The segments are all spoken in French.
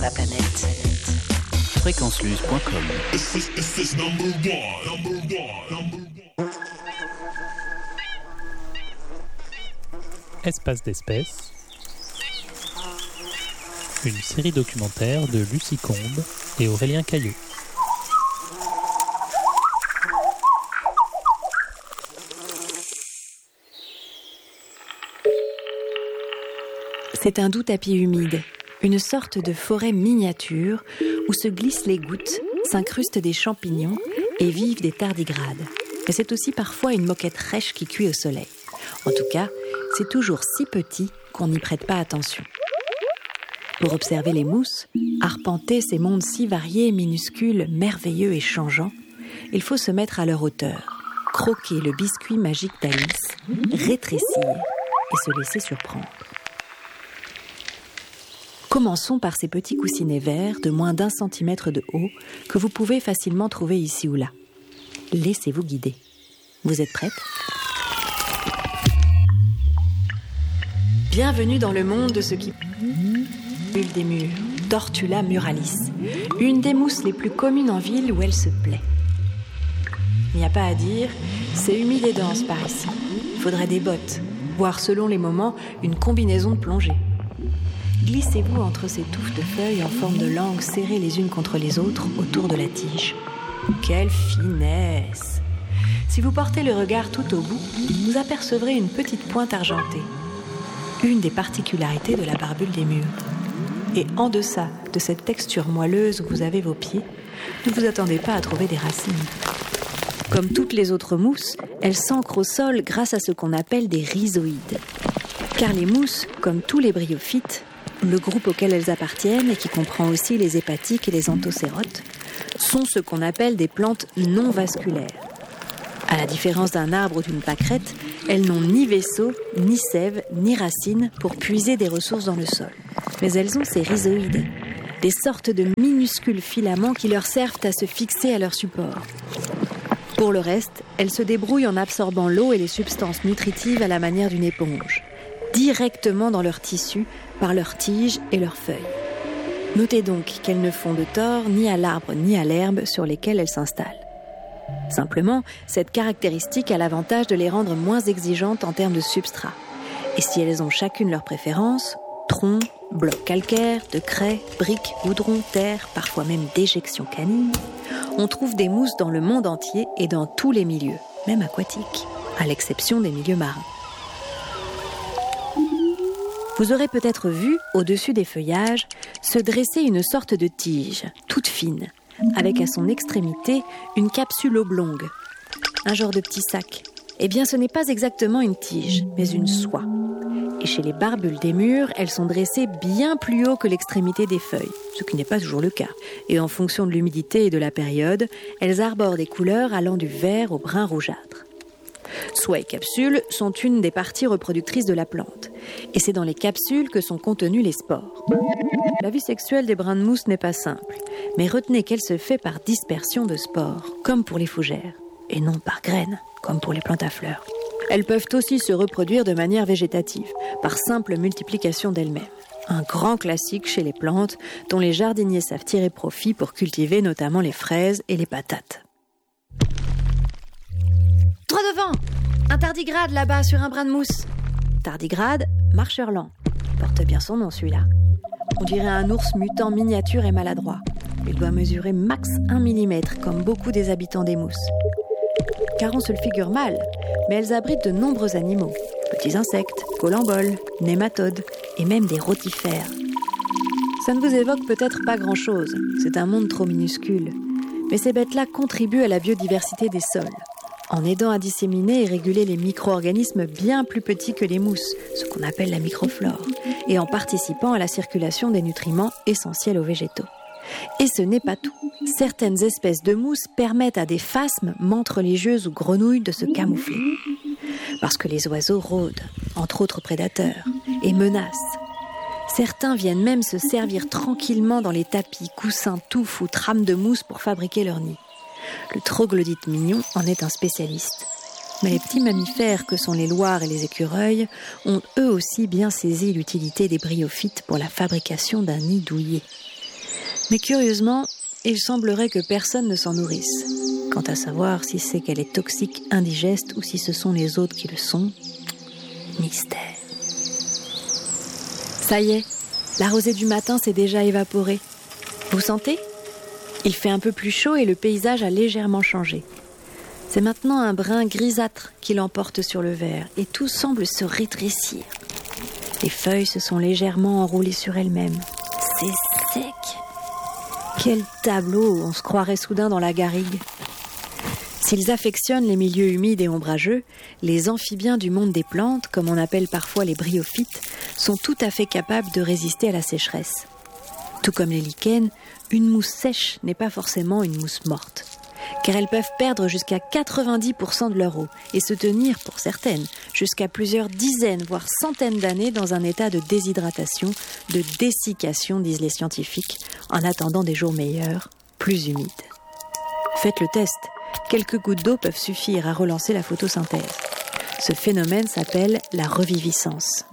la planète. Fréquenceluse.com. Espace d'espèces, une série documentaire de Lucie Combe et Aurélien Caillot. C'est un doux tapis humide, une sorte de forêt miniature où se glissent les gouttes, s'incrustent des champignons et vivent des tardigrades. Mais c'est aussi parfois une moquette rêche qui cuit au soleil. En tout cas, c'est toujours si petit qu'on n'y prête pas attention. Pour observer les mousses, arpenter ces mondes si variés, minuscules, merveilleux et changeants, il faut se mettre à leur hauteur, croquer le biscuit magique d'Alice, rétrécir et se laisser surprendre. Commençons par ces petits coussinets verts de moins d'1 centimètre de haut que vous pouvez facilement trouver ici ou là. Laissez-vous guider. Vous êtes prête ? Bienvenue dans le monde de ce qui bulle des murs, Tortula muralis, une des mousses les plus communes en ville où elle se plaît. Il n'y a pas à dire, c'est humide et dense par ici. Il faudrait des bottes, voire selon les moments, une combinaison de plongée. Glissez-vous entre ces touffes de feuilles en forme de langue serrées les unes contre les autres autour de la tige. Quelle finesse! Si vous portez le regard tout au bout, vous apercevrez une petite pointe argentée. Une des particularités de la barbule des murs. Et en deçà de cette texture moelleuse où vous avez vos pieds, ne vous attendez pas à trouver des racines. Comme toutes les autres mousses, elles s'ancrent au sol grâce à ce qu'on appelle des rhizoïdes. Car les mousses, comme tous les bryophytes, le groupe auquel elles appartiennent, et qui comprend aussi les hépatiques et les anthocérotes, sont ce qu'on appelle des plantes non vasculaires. À la différence d'un arbre ou d'une pâquerette, elles n'ont ni vaisseau, ni sève, ni racines pour puiser des ressources dans le sol. Mais elles ont ces rhizoïdes, des sortes de minuscules filaments qui leur servent à se fixer à leur support. Pour le reste, elles se débrouillent en absorbant l'eau et les substances nutritives à la manière d'une éponge, directement dans leur tissu, par leurs tiges et leurs feuilles. Notez donc qu'elles ne font de tort ni à l'arbre ni à l'herbe sur lesquelles elles s'installent. Simplement, cette caractéristique a l'avantage de les rendre moins exigeantes en termes de substrat. Et si elles ont chacune leur préférence, tronc, blocs calcaires, de craie, briques, goudron, terre, parfois même déjections canines, on trouve des mousses dans le monde entier et dans tous les milieux, même aquatiques, à l'exception des milieux marins. Vous aurez peut-être vu, au-dessus des feuillages, se dresser une sorte de tige, toute fine, avec à son extrémité une capsule oblongue, un genre de petit sac. Eh bien, ce n'est pas exactement une tige, mais une soie. Et chez les barbules des murs, elles sont dressées bien plus haut que l'extrémité des feuilles, ce qui n'est pas toujours le cas. Et en fonction de l'humidité et de la période, elles arborent des couleurs allant du vert au brun rougeâtre. Soie et capsules sont une des parties reproductrices de la plante. Et c'est dans les capsules que sont contenus les spores. La vie sexuelle des brins de mousse n'est pas simple, mais retenez qu'elle se fait par dispersion de spores, comme pour les fougères, et non par graines, comme pour les plantes à fleurs. Elles peuvent aussi se reproduire de manière végétative, par simple multiplication d'elles-mêmes. Un grand classique chez les plantes, dont les jardiniers savent tirer profit pour cultiver notamment les fraises et les patates. Droit devant! Un tardigrade là-bas sur un brin de mousse. Tardigrade, marcheur lent. Il porte bien son nom celui-là. On dirait un ours mutant miniature et maladroit. Il doit mesurer max 1 mm, comme beaucoup des habitants des mousses. Car on se le figure mal, mais elles abritent de nombreux animaux. Petits insectes, colamboles, nématodes et même des rotifères. Ça ne vous évoque peut-être pas grand-chose, c'est un monde trop minuscule. Mais ces bêtes-là contribuent à la biodiversité des sols, en aidant à disséminer et réguler les micro-organismes bien plus petits que les mousses, ce qu'on appelle la microflore, et en participant à la circulation des nutriments essentiels aux végétaux. Et ce n'est pas tout. Certaines espèces de mousses permettent à des phasmes, menthes religieuses ou grenouilles de se camoufler. Parce que les oiseaux rôdent, entre autres prédateurs, et menacent. Certains viennent même se servir tranquillement dans les tapis, coussins, touffes ou trames de mousse pour fabriquer leur nid. Le troglodyte mignon en est un spécialiste. Mais les petits mammifères que sont les loirs et les écureuils ont eux aussi bien saisi l'utilité des bryophytes pour la fabrication d'un nid douillet. Mais curieusement, il semblerait que personne ne s'en nourrisse. Quant à savoir si c'est qu'elle est toxique, indigeste ou si ce sont les autres qui le sont, mystère. Ça y est, la rosée du matin s'est déjà évaporée. Vous sentez ? Il fait un peu plus chaud et le paysage a légèrement changé. C'est maintenant un brun grisâtre qui l'emporte sur le vert et tout semble se rétrécir. Les feuilles se sont légèrement enroulées sur elles-mêmes. C'est sec. Quel tableau, on se croirait soudain dans la garrigue. S'ils affectionnent les milieux humides et ombrageux, les amphibiens du monde des plantes, comme on appelle parfois les bryophytes, sont tout à fait capables de résister à la sécheresse. Tout comme les lichens, une mousse sèche n'est pas forcément une mousse morte, car elles peuvent perdre jusqu'à 90% de leur eau et se tenir, pour certaines, jusqu'à plusieurs dizaines, voire centaines d'années dans un état de déshydratation, de dessiccation, disent les scientifiques, en attendant des jours meilleurs, plus humides. Faites le test. Quelques gouttes d'eau peuvent suffire à relancer la photosynthèse. Ce phénomène s'appelle la reviviscence.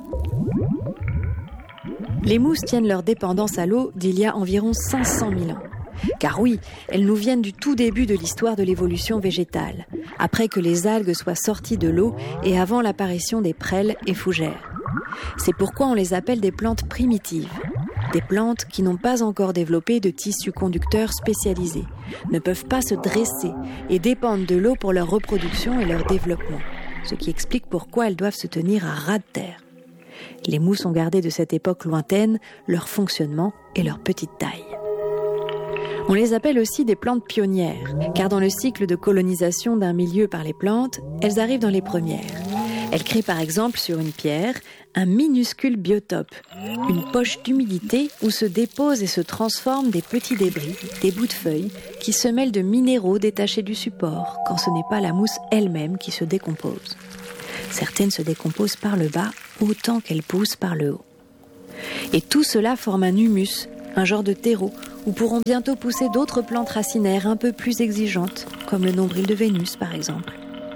Les mousses tiennent leur dépendance à l'eau d'il y a environ 500 000 ans. Car oui, elles nous viennent du tout début de l'histoire de l'évolution végétale, après que les algues soient sorties de l'eau et avant l'apparition des prêles et fougères. C'est pourquoi on les appelle des plantes primitives. Des plantes qui n'ont pas encore développé de tissus conducteurs spécialisés, ne peuvent pas se dresser et dépendent de l'eau pour leur reproduction et leur développement, ce qui explique pourquoi elles doivent se tenir à ras de terre. Les mousses ont gardé de cette époque lointaine leur fonctionnement et leur petite taille. On les appelle aussi des plantes pionnières, car dans le cycle de colonisation d'un milieu par les plantes, elles arrivent dans les premières. Elles créent par exemple sur une pierre un minuscule biotope, une poche d'humidité où se déposent et se transforment des petits débris, des bouts de feuilles, qui se mêlent de minéraux détachés du support, quand ce n'est pas la mousse elle-même qui se décompose. Certaines se décomposent par le bas autant qu'elles poussent par le haut. Et tout cela forme un humus, un genre de terreau, où pourront bientôt pousser d'autres plantes racinaires un peu plus exigeantes, comme le nombril de Vénus par exemple.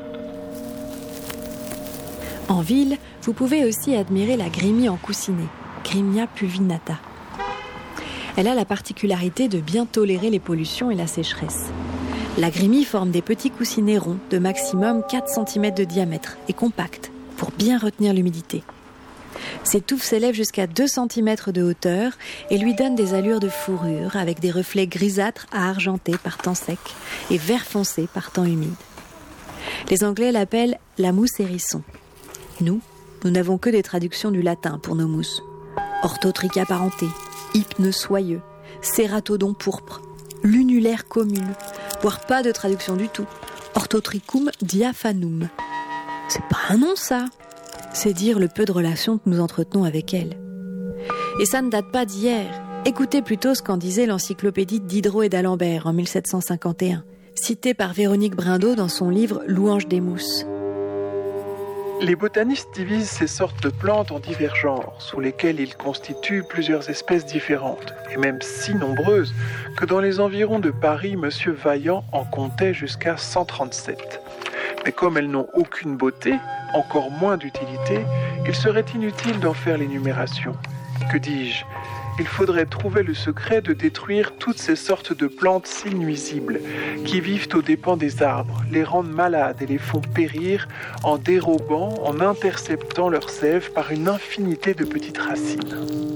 En ville, vous pouvez aussi admirer la grimie en coussinet, Grimia pulvinata. Elle a la particularité de bien tolérer les pollutions et la sécheresse. La grimie forme des petits coussinets ronds de maximum 4 cm de diamètre et compacts pour bien retenir l'humidité. Ses touffes s'élèvent jusqu'à 2 cm de hauteur et lui donnent des allures de fourrure avec des reflets grisâtres à argentés par temps sec et vert foncé par temps humide. Les Anglais l'appellent la mousse hérisson. Nous n'avons que des traductions du latin pour nos mousses. Orthotricha parenté, hypne soyeux, cératodon pourpre, lunulaire commune, voire pas de traduction du tout. Orthotrichum diaphanum. C'est pas un nom ça. C'est dire le peu de relations que nous entretenons avec elle. Et ça ne date pas d'hier. Écoutez plutôt ce qu'en disait l'encyclopédie de Diderot et d'Alembert en 1751, citée par Véronique Brindeau dans son livre Louange des mousses. Les botanistes divisent ces sortes de plantes en divers genres, sous lesquels ils constituent plusieurs espèces différentes, et même si nombreuses que dans les environs de Paris, M. Vaillant en comptait jusqu'à 137. Mais comme elles n'ont aucune beauté, encore moins d'utilité, il serait inutile d'en faire l'énumération. Que dis-je ? Il faudrait trouver le secret de détruire toutes ces sortes de plantes si nuisibles, qui vivent aux dépens des arbres, les rendent malades et les font périr en dérobant, en interceptant leurs sève par une infinité de petites racines.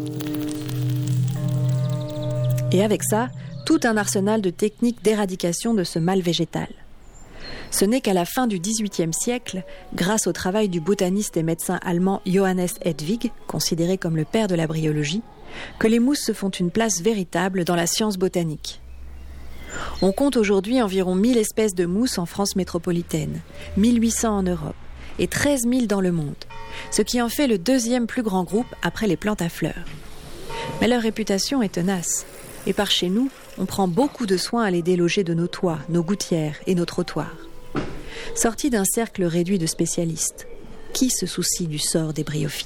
Et avec ça, tout un arsenal de techniques d'éradication de ce mal végétal. Ce n'est qu'à la fin du XVIIIe siècle, grâce au travail du botaniste et médecin allemand Johannes Hedwig, considéré comme le père de la bryologie, que les mousses se font une place véritable dans la science botanique. On compte aujourd'hui environ 1000 espèces de mousses en France métropolitaine, 1800 en Europe et 13 000 dans le monde, ce qui en fait le deuxième plus grand groupe après les plantes à fleurs. Mais leur réputation est tenace, et par chez nous, on prend beaucoup de soin à les déloger de nos toits, nos gouttières et nos trottoirs. Sortis d'un cercle réduit de spécialistes, qui se soucie du sort des bryophytes ?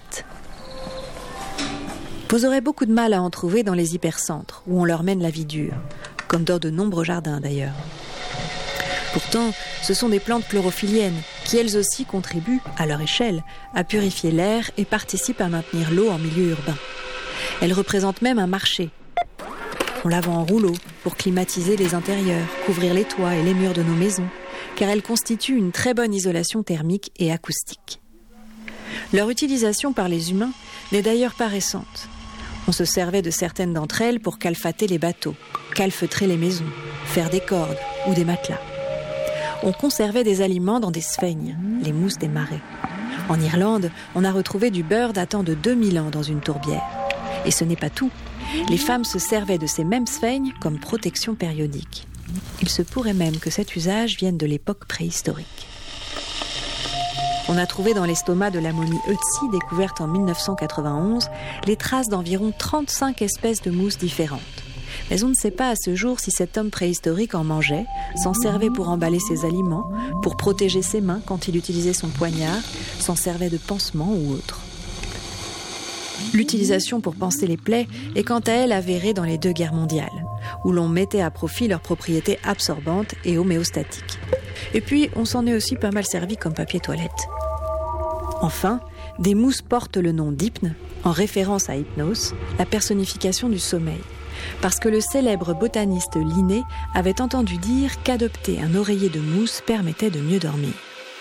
Vous aurez beaucoup de mal à en trouver dans les hypercentres, où on leur mène la vie dure, comme dans de nombreux jardins d'ailleurs. Pourtant, ce sont des plantes chlorophylliennes, qui elles aussi contribuent, à leur échelle, à purifier l'air et participent à maintenir l'eau en milieu urbain. Elles représentent même un marché. On la vend en rouleau pour climatiser les intérieurs, couvrir les toits et les murs de nos maisons, car elle constitue une très bonne isolation thermique et acoustique. Leur utilisation par les humains n'est d'ailleurs pas récente. On se servait de certaines d'entre elles pour calfater les bateaux, calfeutrer les maisons, faire des cordes ou des matelas. On conservait des aliments dans des sphègnes, les mousses des marais. En Irlande, on a retrouvé du beurre datant de 2000 ans dans une tourbière. Et ce n'est pas tout. Les femmes se servaient de ces mêmes sphègnes comme protection périodique. Il se pourrait même que cet usage vienne de l'époque préhistorique. On a trouvé dans l'estomac de la momie Ötzi, découverte en 1991, les traces d'environ 35 espèces de mousses différentes. Mais on ne sait pas à ce jour si cet homme préhistorique en mangeait, s'en servait pour emballer ses aliments, pour protéger ses mains quand il utilisait son poignard, s'en servait de pansement ou autre. L'utilisation pour panser les plaies est quant à elle avérée dans les 2 guerres mondiales, où l'on mettait à profit leurs propriétés absorbantes et homéostatiques. Et puis, on s'en est aussi pas mal servi comme papier toilette. Enfin, des mousses portent le nom d'hypne, en référence à Hypnos, la personnification du sommeil. Parce que le célèbre botaniste Linné avait entendu dire qu'adopter un oreiller de mousse permettait de mieux dormir.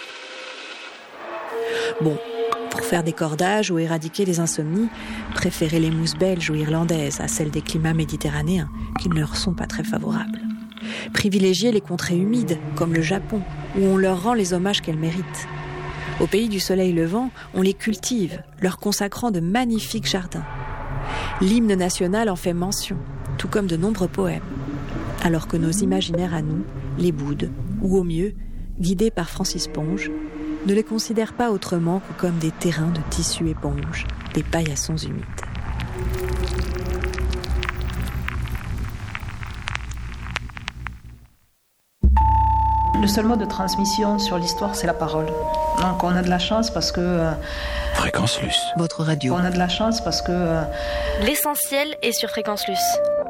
Bon, pour faire des cordages ou éradiquer les insomnies, préférez les mousses belges ou irlandaises à celles des climats méditerranéens, qui ne leur sont pas très favorables. Privilégiez les contrées humides, comme le Japon, où on leur rend les hommages qu'elles méritent. Au pays du soleil levant, on les cultive, leur consacrant de magnifiques jardins. L'hymne national en fait mention, tout comme de nombreux poèmes, alors que nos imaginaires à nous les boudent, ou au mieux, guidés par Francis Ponge, ne les considèrent pas autrement que comme des terrains de tissu éponge, des paillassons humides. Le seul mode de transmission sur l'histoire, c'est la parole. Donc on a de la chance parce que... Fréquence Luce. Votre radio. On a de la chance parce que... L'essentiel est sur Fréquence Luce.